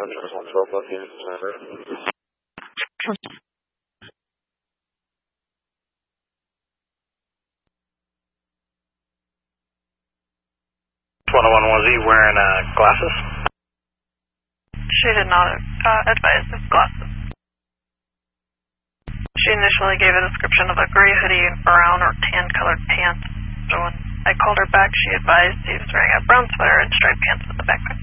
112 left unit. 101, was he wearing glasses? She did not advise of glasses. She initially gave a description of a gray hoodie, brown or tan colored pants. So when I called her back, she advised he was wearing a brown sweater and striped pants with a backpack.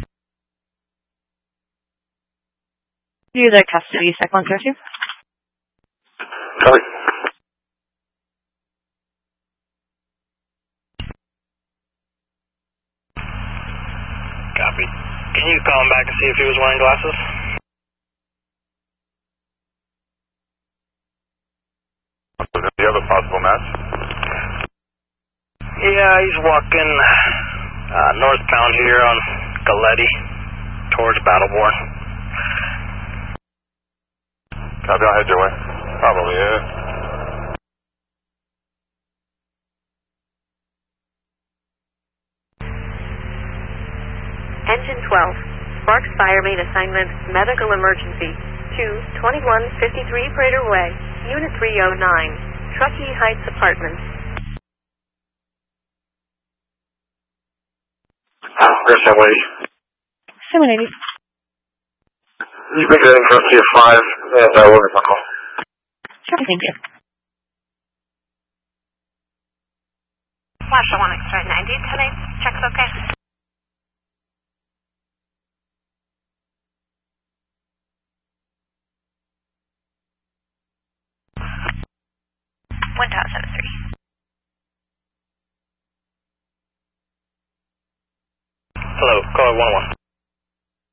User custody, Sec 102. Copy. Copy. Can you call him back and see if he was wearing glasses? The other possible match? Yeah, he's walking northbound here on Galletti towards Battleborn. Copy, I'll head your way. Probably, yeah. Engine 12, Sparks Fire Main Assignment, Medical Emergency, 22153 Prater Way, Unit 309, Truckee Heights Apartments. Where's that way? 780. You pick it in for C5, and we'll get my call. Sure, thank you. Flash 1 X-ray 90 tonight. Check's okay. One dot 73. Hello, caller 101.